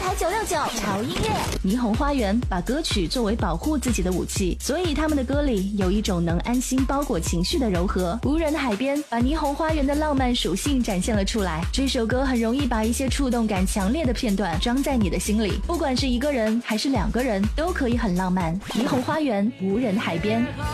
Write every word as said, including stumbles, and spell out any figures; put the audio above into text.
台九六九潮音乐。霓虹花园把歌曲作为保护自己的武器，所以他们的歌里有一种能安心包裹情绪的柔和。无人的海边把霓虹花园的浪漫属性展现了出来。这首歌很容易把一些触动感强烈的片段装在你的心里，不管是一个人还是两个人，都可以很浪漫。霓虹花园，无人海边。